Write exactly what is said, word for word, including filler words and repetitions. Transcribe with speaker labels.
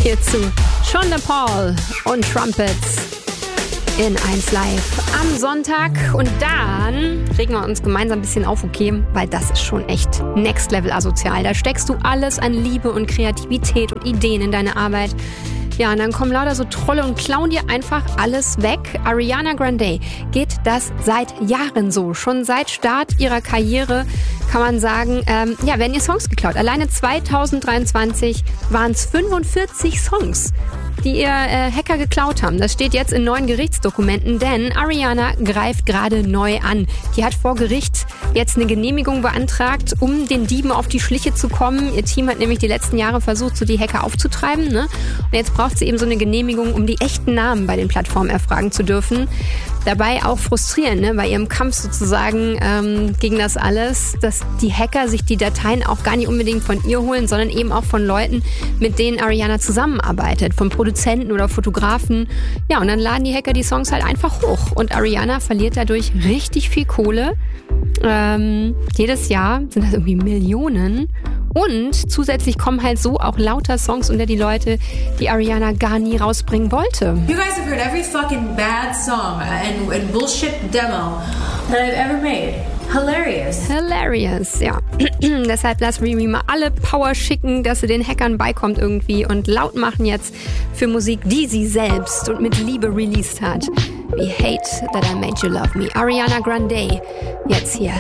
Speaker 1: Hierzu Sean Paul und Trumpets in eins Live am Sonntag. Und dann regen wir uns gemeinsam ein bisschen auf, okay? Weil das ist schon echt Next Level asozial. Da steckst du alles an Liebe und Kreativität und Ideen in deine Arbeit. Ja, und dann kommen lauter so Trolle und klauen dir einfach alles weg. Ariana Grande geht das seit Jahren so. Schon seit Start ihrer Karriere kann man sagen, ähm, ja, werden ihr Songs geklaut. Alleine zwanzig dreiundzwanzig waren es fünfundvierzig Songs, die ihr äh, Hacker geklaut haben. Das steht jetzt in neuen Gerichtsdokumenten, denn Ariana greift gerade neu an. Die hat vor Gericht jetzt eine Genehmigung beantragt, um den Dieben auf die Schliche zu kommen. Ihr Team hat nämlich die letzten Jahre versucht, so die Hacker aufzutreiben, ne? Und jetzt braucht sie eben so eine Genehmigung, um die echten Namen bei den Plattformen erfragen zu dürfen. Dabei auch frustrierend, ne? Bei ihrem Kampf sozusagen ähm, gegen das alles, dass die Hacker sich die Dateien auch gar nicht unbedingt von ihr holen, sondern eben auch von Leuten, mit denen Ariana zusammenarbeitet, von Produzenten oder Fotografen. Ja, und dann laden die Hacker die Songs halt einfach hoch. Und Ariana verliert dadurch richtig viel Kohle. Ähm, jedes Jahr sind das irgendwie Millionen. Und zusätzlich kommen halt so auch lauter Songs unter die Leute, die Ariana gar nie rausbringen wollte.
Speaker 2: You guys have heard every fucking bad song and, and bullshit demo that I've ever made. Hilarious.
Speaker 1: Hilarious, ja. Deshalb lass Riri mal alle Power schicken, dass sie den Hackern beikommt irgendwie und laut machen jetzt für Musik, die sie selbst und mit Liebe released hat. Wie Hate That I Made You Love Me. Ariana Grande, jetzt hier